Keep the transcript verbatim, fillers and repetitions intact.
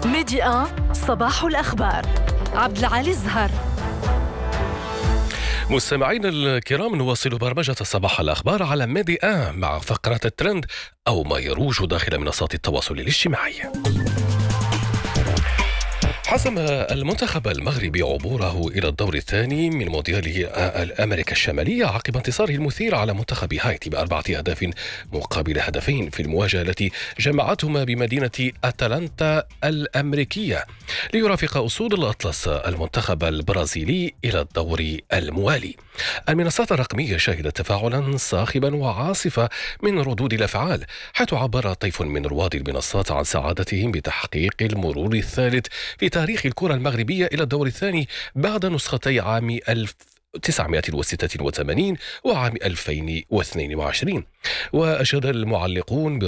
ميديا صباح الأخبار. عبد العالي الزهر. مستمعينا الكرام، نواصل برمجة صباح الأخبار على ميديا مع فقرة الترند أو ما يروج داخل منصات التواصل الاجتماعي. حسم المنتخب المغربي عبوره إلى الدور الثاني من مونديال أمريكا الشمالية عقب انتصاره المثير على منتخب هايتي بأربعة أهداف مقابل هدفين في المواجهة التي جمعتهما بمدينة أتلانتا الأمريكية ليرافق أسود الأطلس المنتخب البرازيلي إلى الدور الموالي. المنصات الرقمية شهدت تفاعلا صاخبا وعاصفة من ردود الأفعال، حيث عبر طيف من رواد المنصات عن سعادتهم بتحقيق المرور الثالث في تاريخ الكرة المغربية إلى الدور الثاني بعد نسختي عام ألف وتسعمائة وستة وثمانين وعام ألفين واثنين وعشرين. وأشاد المعلقون